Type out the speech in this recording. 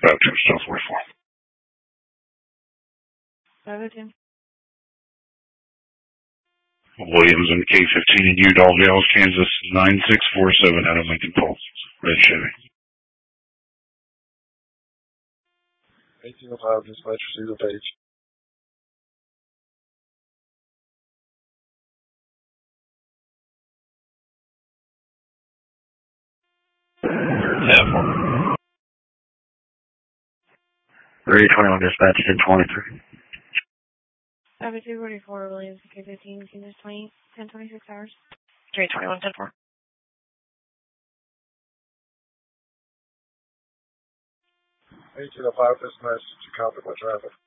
still 44. 502. Williams and K15 in Udall, Dallas, Kansas, 9647 out of Lincoln Falls. Red Chevy. 1805, dispatch, receive the page. Yeah, 321 dispatch, 1023. 50244, Williams and K15, Kansas 1026 hours. 321, 10-4. 1805, dispatch, to copy by traffic.